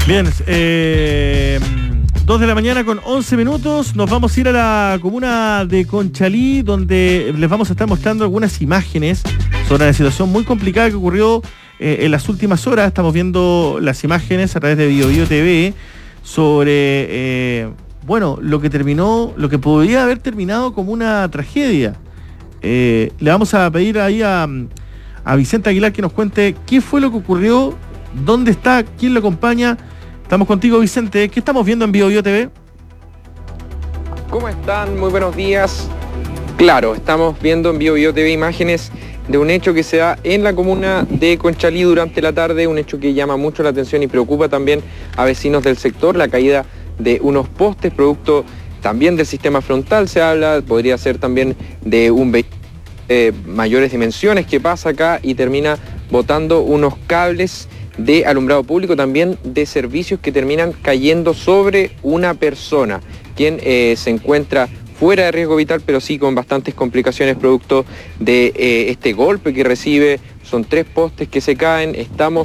Bien, 2 de la mañana con 11 minutos. Nos vamos a ir a la comuna de Conchalí, donde les vamos a estar mostrando algunas imágenes sobre la situación muy complicada que ocurrió en las últimas horas. Estamos viendo las imágenes a través de BioBio TV sobre, lo que podría haber terminado como una tragedia. Le vamos a pedir ahí a Vicente Aguilar que nos cuente qué fue lo que ocurrió, dónde está, quién lo acompaña. Estamos contigo, Vicente. ¿Qué estamos viendo en BioBio TV? ¿Cómo están? Muy buenos días. Claro, estamos viendo en BioBio TV imágenes de un hecho que se da en la comuna de Conchalí durante la tarde, un hecho que llama mucho la atención y preocupa también a vecinos del sector, la caída de unos postes, producto también del sistema frontal, se habla, podría ser también de un vehículo de mayores dimensiones que pasa acá y termina botando unos cables de alumbrado público, también de servicios que terminan cayendo sobre una persona, quien se encuentra fuera de riesgo vital, pero sí con bastantes complicaciones producto de este golpe que recibe. Son 3 postes que se caen. Estamos